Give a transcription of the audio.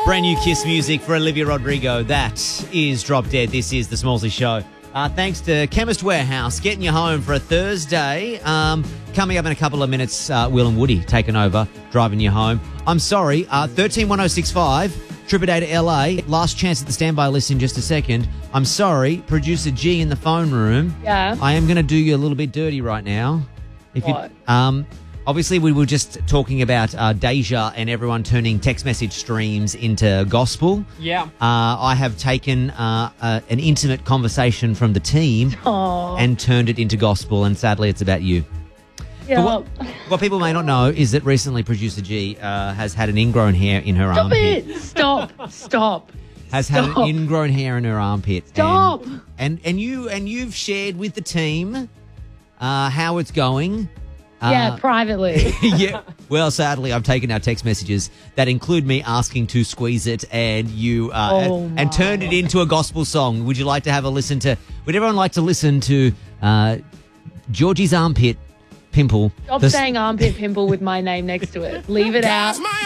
Brand new Kiss music for Olivia Rodrigo. That is Drop Dead. This is the Smallsy Show. Thanks to Chemist Warehouse, getting you home for a Thursday. Coming up in a couple of minutes, Will and Woody taking over, driving you home. I'm sorry, 131065, Trip Day to LA. Last chance at the standby list in just a second. I'm sorry, producer G in the phone room. Yeah. I am going to do you a little bit dirty right now. What? Obviously, we were just talking about Deja and everyone turning text message streams into gospel. Yeah. I have taken an intimate conversation from the team and turned it into gospel, and sadly, it's about you. Yeah. But what people may not know is that recently producer G has had an ingrown hair in her armpit. Stop. Has had an ingrown hair in her armpit. Stop. And you've shared with the team how it's going. Yeah, privately. Yeah. Well, sadly, I've taken our text messages that include me asking to squeeze it, and you and turned it into a gospel song. Would you like to have a listen to? Would everyone like to listen to Georgie's armpit pimple? Stop saying armpit pimple with my name next to it. Leave it out.